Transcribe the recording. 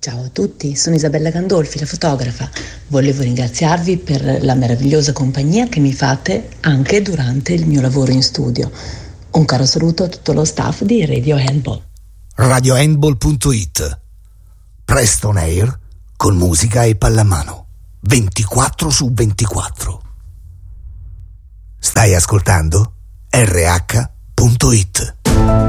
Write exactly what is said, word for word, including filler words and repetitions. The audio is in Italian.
Ciao a tutti, sono Isabella Gandolfi, la fotografa. Volevo ringraziarvi per la meravigliosa compagnia che mi fate anche durante il mio lavoro in studio. Un caro saluto a tutto lo staff di Radio Handball. radio handball punto it. Presto on air con musica e pallamano. ventiquattro su ventiquattro. Stai ascoltando R H punto it.